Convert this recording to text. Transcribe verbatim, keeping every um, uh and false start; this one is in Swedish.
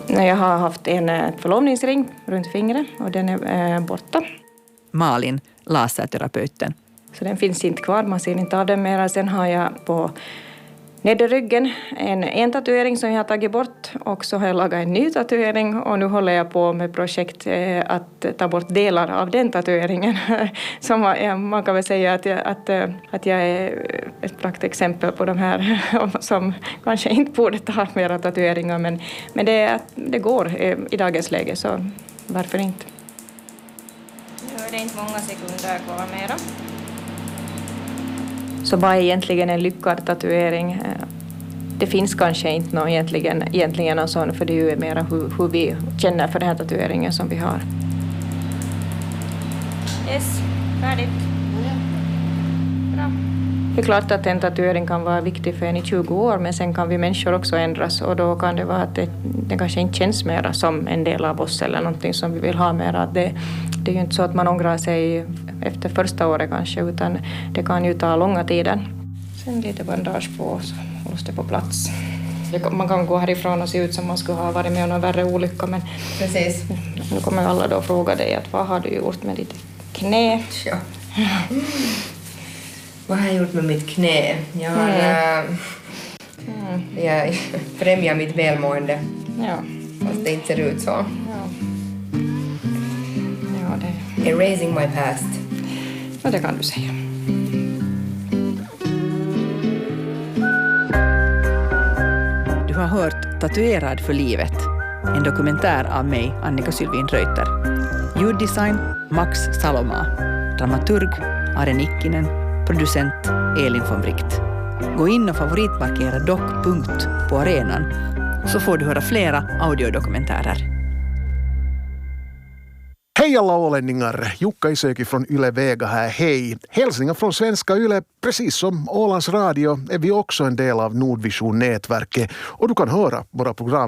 Jag har haft en förlovningsring runt fingret och den är eh, borta. Malin, laserterapeuten. Så den finns inte kvar, man ser inte av den mera. Sen har jag på nederryggen en, en tatuering som jag har tagit bort och så har jag lagat en ny tatuering och nu håller jag på med projekt eh, att ta bort delar av den tatueringen. Som, eh, man kan väl säga att jag, att, eh, att jag är ett praktexempel på de här som kanske inte borde ta mera tatueringar men, men det, det går eh, i dagens läge så varför inte? Nu är det inte många sekunder kvar mera. Så vad är egentligen en lyckad tatuering? Det finns kanske inte någon egentligen, egentligen någon sån, för det är ju mer hur, hur vi känner för den här tatueringen som vi har. Yes, färdigt. Bra. Det är klart att en tatuering kan vara viktig för en i tjugo år, men sen kan vi människor också ändras och då kan det vara att det, det kanske inte känns mer som en del av oss eller någonting som vi vill ha mer. Att det, det är ju inte så att man ångrar sig efter första året kanske, utan det kan ju ta långa tiden. Sen lite bandage på så hålls det på plats. Man kan gå härifrån och se ut som man skulle ha varit med om någon värre olycka, men precis. Nu kommer alla då fråga dig att vad har du gjort med ditt knä? Ja. Mm. Vad har jag gjort med mitt knä? Jag har mm. äh, jag främjar mitt välmående. Ja. Fast det inte ser ut så. Ja. Ja, det... Erasing my past. Ja, det kan du säga. Du har hört Tatuerad för livet. En dokumentär av mig, Annika Sylvin Reuter. Ljuddesign, Max Saloma. Dramaturg, Are Nikkinen. Producent, Elin von Wright. Gå in och favoritmarkera dock punkt på arenan så får du höra flera audiodokumentärer. Hej alla ålänningar! Jukka Isäki från Yle Vega här. Hej! Hälsningar från svenska Yle. Precis som Ålands Radio är vi också en del av Nordvision-nätverket och du kan höra våra program